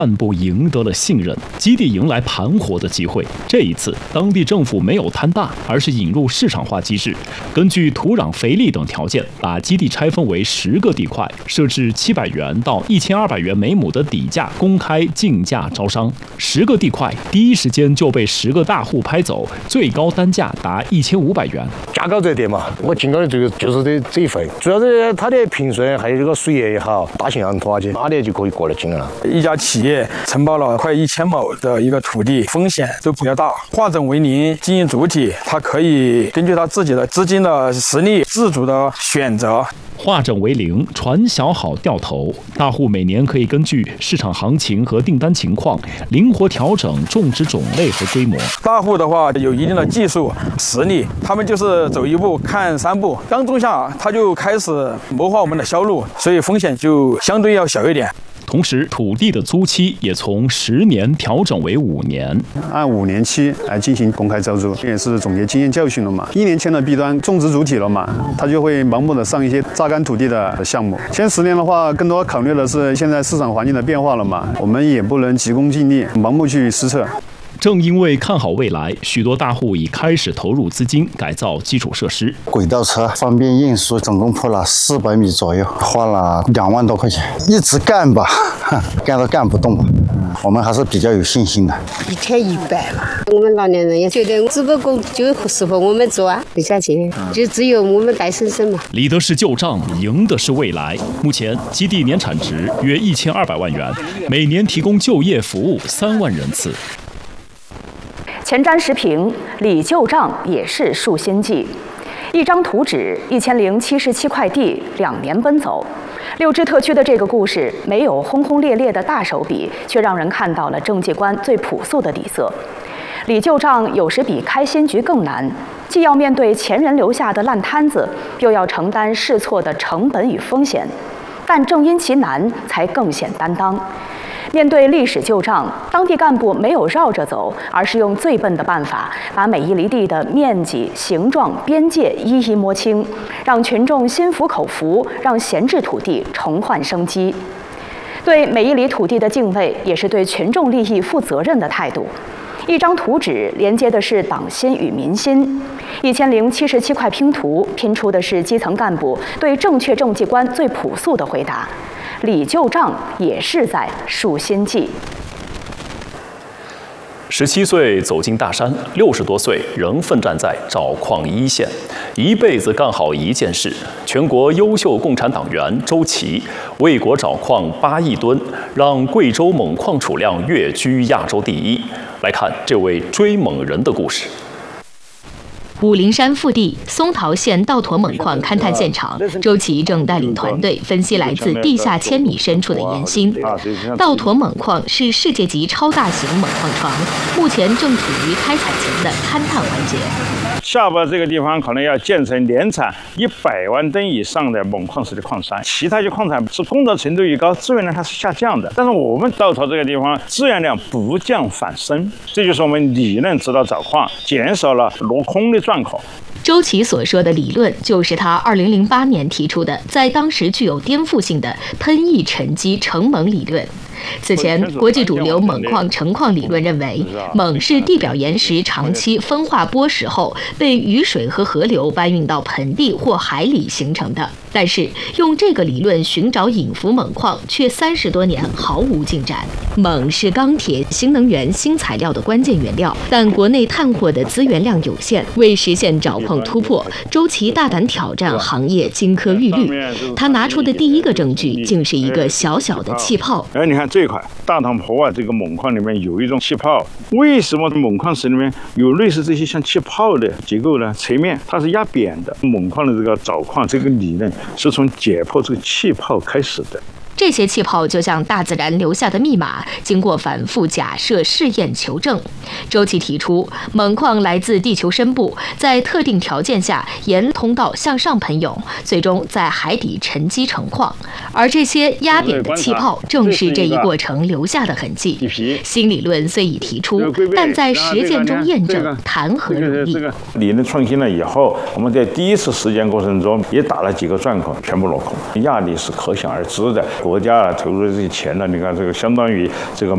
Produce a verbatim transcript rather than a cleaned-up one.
干部赢得了信任，基地迎来盘活的机会。这一次，当地政府没有贪大，而是引入市场化机制，根据土壤肥力等条件，把基地拆分为十个地块，设置七百元到一千二百元每亩的底价，公开竞价招商。十个地块第一时间就被十个大户拍走，最高单价达一千五百元。 价高者得嘛，我进到的这个就是这这一份，主要是它的平顺，还有这个水源也好，大型养拖起，哪里就可以过得进来了。 一家企业承包了快一千亩的一个土地，风险都比较大。化整为零经营主体，它可以根据它自己的资金的实力，自主的选择。 化整为零，船小好掉头。大户每年可以根据市场行情和订单情况，灵活调整种植种类和规模。 大户的话有一定的技术实力，他们就是走一步看三步，刚种下他就开始谋划我们的销路，所以风险就相对要小一点。 同时，土地的租期也从十年调整为五年， 按五年期来进行公开招租，也是总结经验教训了嘛。一年签了 B 端种植主体了嘛，他就会盲目的上一些榨干土地的项目。签十年的话，更多考虑的是现在市场环境的变化了嘛，我们也不能急功近利，盲目去施策。 正因为看好未来，许多大户已开始投入资金改造基础设施。 轨道车方便运输，总共铺了四百米左右，花了两万多块钱，一直干吧，干都干不动吧。我们还是比较有信心的。 一天一百嘛，我们老年人也觉得只不过就适合我们做啊，没价钱，就只有我们带婶婶嘛。 理的是旧账，赢的是未来。目前基地年产值约一千二百万元，每年提供就业服务三万人次。 前瞻时评：理旧账也是树新计。一张图纸，一千零七十七块地，两年奔走。六支特区的这个故事，没有轰轰烈烈的大手笔，却让人看到了政界观最朴素的底色。理旧账有时比开新局更难，既要面对前人留下的烂摊子，又要承担试错的成本与风险。但正因其难，才更显担当。面对历史旧账，当地干部没有绕着走，而是用最笨的办法，把每一厘地的面积、形状、边界一一摸清，让群众心服口服，让闲置土地重焕生机。对每一厘土地的敬畏，也是对群众利益负责任的态度。一张图纸连接的是党心与民心，一千零七十七块拼图拼出的是基层干部对正确政绩观最朴素的回答。理旧账也是在树新计。 十七岁走进大山，六十多岁仍奋战在找矿一线，一辈子干好一件事。全国优秀共产党员周琦为国找矿八亿吨，让贵州锰矿储量跃居亚洲第一。来看这位追锰人的故事。 武陵山腹地松桃县稻坨锰矿勘探现场，周琦正带领团队分析来自地下千米深处的岩芯。稻坨锰矿是世界级超大型锰矿床，目前正处于开采前的勘探环节。 下边这个地方可能要建成年产一百万吨以上的锰矿石的矿山，其他一些矿产是工作程度越高，资源量它是下降的。但是我们稻坨这个地方资源量不降反升，这就是我们理论指导找矿，减少了落空的状况。 周琦所说的理论，就是他二零零八年提出的，在当时具有颠覆性的喷溢沉积成锰理论。此前，国际主流锰矿成矿理论认为，锰是地表岩石长期风化剥蚀后，被雨水和河流搬运到盆地或海里形成的。但是，用这个理论寻找隐伏锰矿，却三十多年毫无进展。锰是钢铁、新能源、新材料的关键原料，但国内探货的资源量有限，为实现找矿突破，周琦大胆挑战行业金科玉律。他拿出的第一个证据，竟是一个小小的气泡。 哎，你看这一块大塘坡啊，这个锰矿里面有一种气泡，为什么锰矿石里面有类似这些像气泡的结构呢？侧面它是压扁的。锰矿的这个找矿这个理论是从解剖这个气泡开始的。 这些气泡就像大自然留下的密码，经过反复假设、试验、求证。周琦提出，锰矿来自地球深部，在特定条件下沿通道向上喷涌，最终在海底沉积成矿。而这些压扁的气泡，正是这一过程留下的痕迹。新理论虽已提出，但在实践中验证，谈何容易？ 理论创新了以后，我们在第一次实践过程中也打了几个钻孔，全部落空，压力是可想而知的。国家啊投入的这些钱呢，你看这个相当于这个